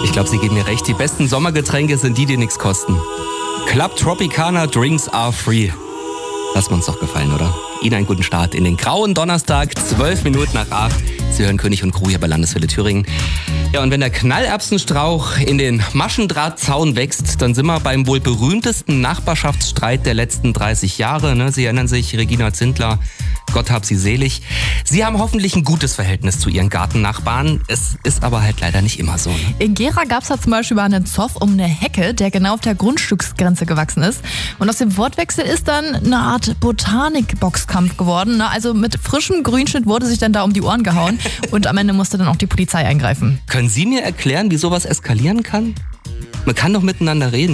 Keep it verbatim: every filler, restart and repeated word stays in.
Ich glaube, Sie geben mir recht. Die besten Sommergetränke sind die, die nichts kosten. Club Tropicana Drinks are free. Lassen wir uns doch gefallen, oder? Ihnen einen guten Start in den grauen Donnerstag, zwölf Minuten nach acht. Sie hören König und Crew hier bei Landeswelle Thüringen. Ja, und wenn der Knallerbsenstrauch in den Maschendrahtzaun wächst, dann sind wir beim wohl berühmtesten Nachbarschaftsstreit der letzten dreißig Jahre. Ne? Sie erinnern sich, Regina Zindler, Gott hab sie selig. Sie haben hoffentlich ein gutes Verhältnis zu Ihren Gartennachbarn. Es ist aber halt leider nicht immer so. Ne? In Gera gab es da zum Beispiel einen Zoff um eine Hecke, der genau auf der Grundstücksgrenze gewachsen ist. Und aus dem Wortwechsel ist dann eine Art Botanik-Boxkampf geworden. Ne? Also mit frischem Grünschnitt wurde sich dann da um die Ohren gehauen. Und am Ende musste dann auch die Polizei eingreifen. Können Sie mir erklären, wie sowas eskalieren kann? Man kann doch miteinander reden.